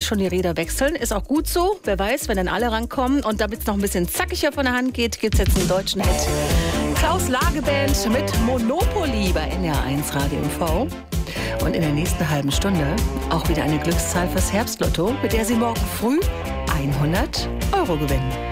schon die Räder wechseln. Ist auch gut so. Wer weiß, wenn dann alle rankommen. Und damit es noch ein bisschen zackiger von der Hand geht, gibt es jetzt einen deutschen Hit. Klaus Lage Band mit Monopoly bei NR1 Radio MV. Und in der nächsten halben Stunde auch wieder eine Glückszahl fürs Herbstlotto, mit der Sie morgen früh 100 € gewinnen.